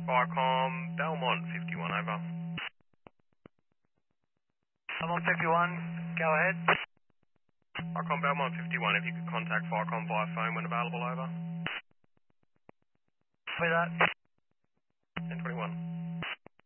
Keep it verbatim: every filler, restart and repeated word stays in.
Viacom, Belmont fifty-one, over. Belmont fifty-one, go ahead. Viacom, Belmont fifty-one, if you could contact Viacom via phone when available, over. With that. ten twenty-one.